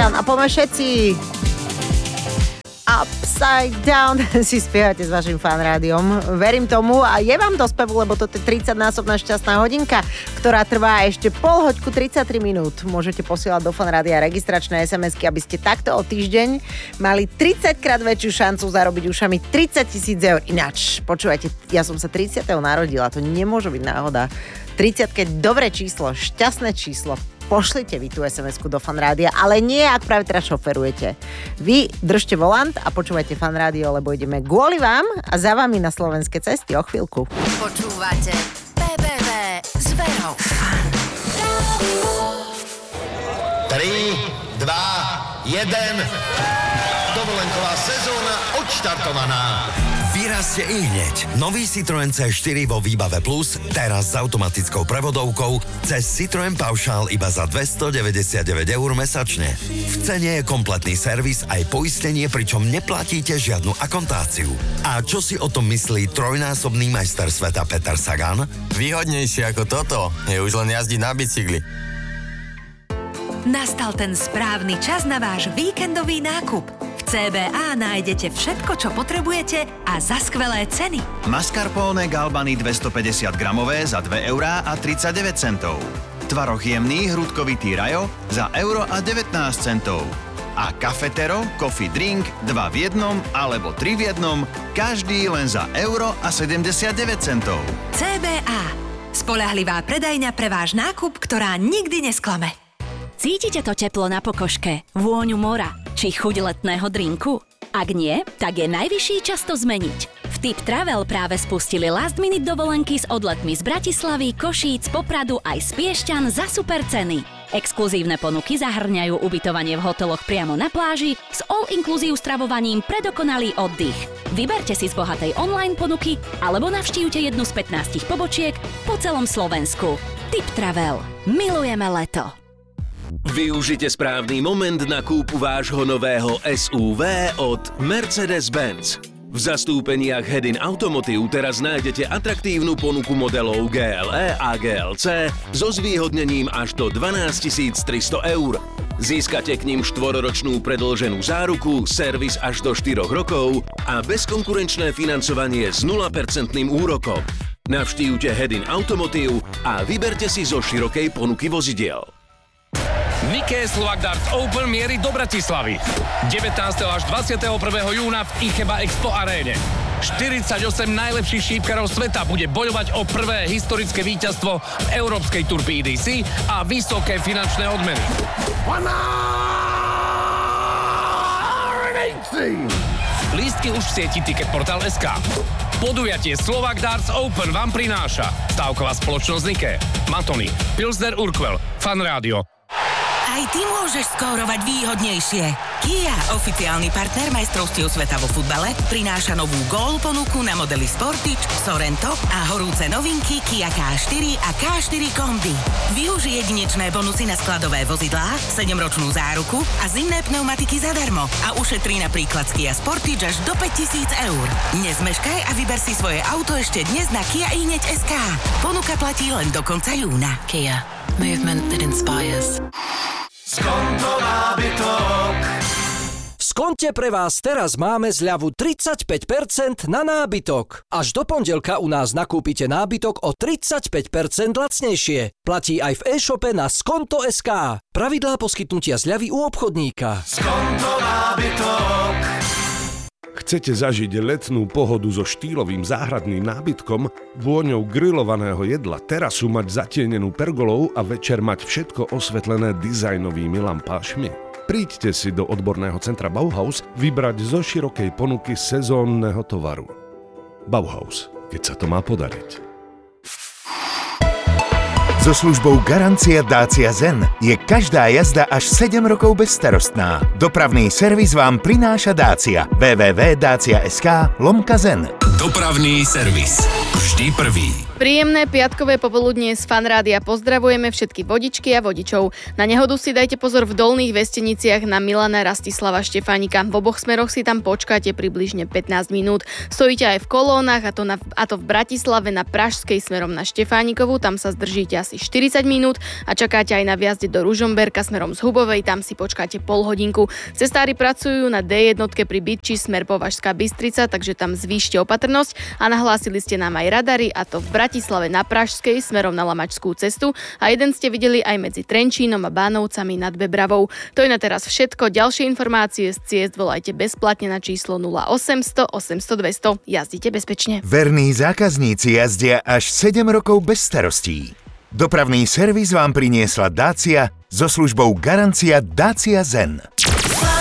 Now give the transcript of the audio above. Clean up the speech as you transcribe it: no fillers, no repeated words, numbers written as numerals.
down a poďme všetci. Upside Down si spievate s vašim fanrádiom. Verím tomu a je vám do spevu, lebo toto je 30-násobná šťastná hodinka, ktorá trvá ešte pol hoďku 33 minút. Môžete posielať do fanrádia registračné SMS-ky, aby ste takto o týždeň mali 30 krát väčšiu šancu zarobiť ušami 30 000 eur. Ináč, počúvajte, ja som sa 30. narodila, to nemôže byť náhoda. 30 keď dobré číslo, šťastné číslo. Pošlite vy tú SMS-ku do Fanrádia, ale nie, ak práve teraz šoferujete. Vy držte volant a počúvajte Fanrádio, lebo ideme kvôli vám a za vami na slovenské cesty o chvíľku. Počúvate PPV s Verou. 3, 2, 1. Dovolenková sezóna odštartovaná. Vyrazte ihneď. Nový Citroën C4 vo výbave Plus, teraz s automatickou prevodovkou, cez Citroën Paušál iba za 299 € mesačne. V cene je kompletný servis aj poistenie, pričom neplatíte žiadnu akontáciu. A čo si o tom myslí trojnásobný majster sveta Peter Sagan? Výhodnejšie ako toto je už len jazdiť na bicykli. Nastal ten správny čas na váš víkendový nákup. CBA nájdete všetko, čo potrebujete a za skvelé ceny. Mascarpone Galbany 250 gramové za 2,39 €. Tvaroh jemný hrudkovitý Rajo za €1,19. A Cafetero Coffee Drink 2 v 1 alebo 3 v 1, každý len za €1,79. CBA. Spoľahlivá predajňa pre váš nákup, ktorá nikdy nesklame. Cítite to teplo na pokožke, vôňu mora či chuť letného drinku? Ak nie, tak je najvyšší čas to zmeniť. V Tip Travel práve spustili last minute dovolenky s odletmi z Bratislavy, Košíc, Popradu aj z Piešťan za super ceny. Exkluzívne ponuky zahrňajú ubytovanie v hoteloch priamo na pláži s all-inclusive stravovaním pre dokonalý oddych. Vyberte si z bohatej online ponuky alebo navštívte jednu z 15 pobočiek po celom Slovensku. Tip Travel. Milujeme leto. Využite správny moment na kúpu vášho nového SUV od Mercedes-Benz. V zastúpeniach Hedin Automotive teraz nájdete atraktívnu ponuku modelov GLE a GLC so zvýhodnením až do 12 300 €. Získate k ním 4-ročnú predĺženú záruku, servis až do 4 rokov a bezkonkurenčné financovanie s 0% úrokom. Navštívte Hedin Automotive a vyberte si zo širokej ponuky vozidiel. Nike Slovak Darts Open mierí do Bratislavy. 19. až 21. júna v Icheba Expo aréne. 48 najlepších šípkarov sveta bude bojovať o prvé historické víťazstvo v Európskej Tour PDC a vysoké finančné odmeny. Lístky už v sieti Ticketportal.sk. Podujatie Slovak Darts Open vám prináša stávková spoločnosť Nike, Matony, Pilsner Urquell, Fanrádio. Aj ty môžeš skórovať výhodnejšie. Kia, oficiálny partner majstrovstiev sveta vo futbale, prináša novú gól ponuku na modely Sportage, Sorento a horúce novinky Kia K4 a K4 Kombi. Využij jedinečné bonusy na skladové vozidlá, 7-ročnú záruku a zimné pneumatiky zadarmo a ušetrí napríklad z Kia Sportage až do 5 000 €. Nezmeškaj a vyber si svoje auto ešte dnes na Kia.sk. Ponuka platí len do konca júna. Kia. Movement that inspires. Skonto nábytok. V Skonte pre vás teraz máme zľavu 35% na nábytok. Až do pondelka u nás nakúpite nábytok o 35% lacnejšie. Platí aj v e-shope na Skonto.sk. Pravidlá poskytnutia zľavy u obchodníka. Skonto nábytok. Chcete zažiť letnú pohodu so štýlovým záhradným nábytkom, vôňou grillovaného jedla, terasu mať zatienenú pergolou a večer mať všetko osvetlené dizajnovými lampášmi? Príďte si do odborného centra Bauhaus vybrať zo širokej ponuky sezónneho tovaru. Bauhaus, keď sa to má podariť. So službou Garancia Dacia Zen je každá jazda až 7 rokov bezstarostná. Dopravný servis vám prináša Dacia. www.dacia.sk/Zen. Dopravný servis. Vždy prvý. Príjemné piatkové popoludnie z Fanrádia pozdravujeme všetky vodičky a vodičov. Na nehodu si dajte pozor v Dolných Vesteniciach na Milana Rastislava Štefánika. V oboch smeroch si tam počkáte približne 15 minút. Stojíte aj v kolónach, a to v Bratislave na Pražskej smerom na Štefánikovu, tam sa zdržíte asi 40 minút a čakáte aj na viazde do Ružomberka smerom z Hubovej, tam si počkáte pol hodinku. Cestári pracujú na D1 pri Bytči smer Považská Bystrica, takže tam zvýšte opatrnosť a nahlásili ste nám aj radary, a to v Bratislave na Pražskej smerom na Lamačskú cestu a jeden ste videli aj medzi Trenčínom a Bánovcami nad Bebravou. To je na teraz všetko. Ďalšie informácie z ciest volajte bezplatne na číslo 0800 800 200. Jazdite bezpečne. Verní zákazníci jazdia až 7 rokov bez starostí. Dopravný servis vám priniesla Dacia so službou Garancia Dacia Zen.